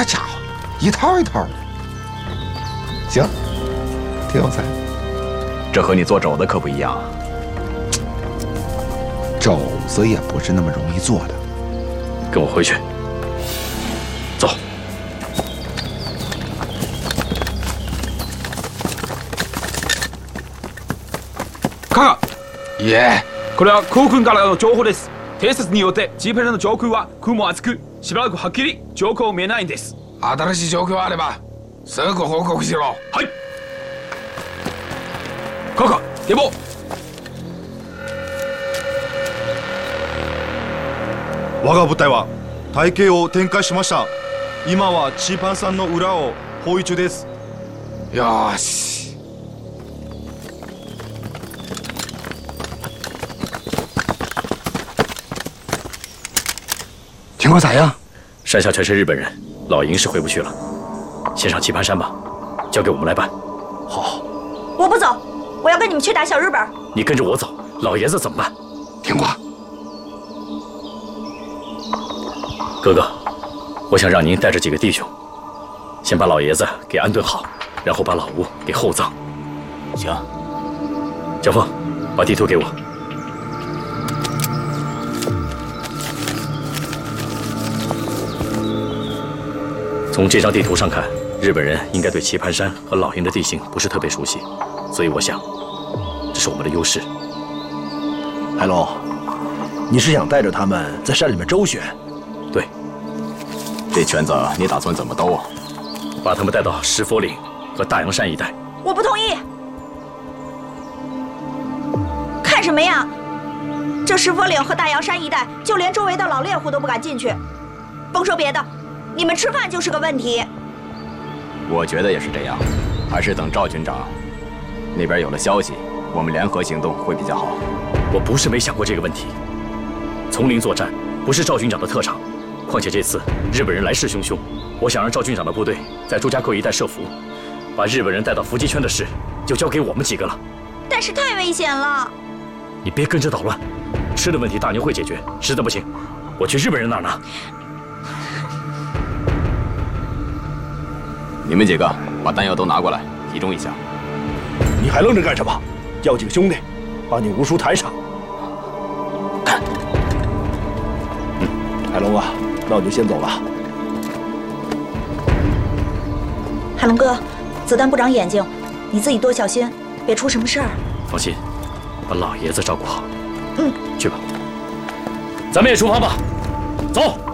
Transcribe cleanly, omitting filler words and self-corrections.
这家伙一套一套的，行，挺有才。 这和你做肘子可不一样啊。 肘子也不是那么容易做的。 跟我回去。走。 課いえ、 これは空軍からの情報です。偵察によってジーペルの上空は雲厚く、しばらくはっきり状況見えないんです。 新しい状況あればすぐ報告しろ。 はい。課下下坊。 我が部隊は隊形を展開しました。今はチーパンさんの裏を包囲中です。 よし。 情况咋样？山下全是日本人，老营是回不去了。先上棋盘山吧，交给我们来办。好。 我不走，我要跟你们去打小日本。 你跟着我走，老爷子怎么办？ 听话。 哥哥，我想让您带着几个弟兄，先把老爷子给安顿好，然后把老吴给厚葬。 行。 小凤，把地图给我。从这张地图上看，日本人应该对棋盘山和老营的地形不是特别熟悉，所以我想，这是我们的优势。 海龙，你是想带着他们在山里面周旋？ 对。 这圈子你打算怎么兜啊？ 把他们带到石佛岭和大洋山一带。 我不同意。看什么呀？这石佛岭和大洋山一带，就连周围的老猎户都不敢进去。甭说别的。你们吃饭就是个问题。 我觉得也是这样，还是等赵军长那边有了消息，我们联合行动会比较好。 我不是没想过这个问题，丛林作战不是赵军长的特长，况且这次日本人来势汹汹，我想让赵军长的部队在朱家沟一带设伏，把日本人带到伏击圈的事就交给我们几个了。 但是太危险了。 你别跟着捣乱，吃的问题大牛会解决，实在不行，我去日本人那儿拿。 你们几个把弹药都拿过来，集中一下。 你还愣着干什么？叫几个兄弟，帮你吴叔抬上。海龙啊，那我就先走了。 海龙哥，子弹不长眼睛，你自己多小心，别出什么事儿。 放心，把老爷子照顾好。 嗯， 去吧。咱们也出发吧，走。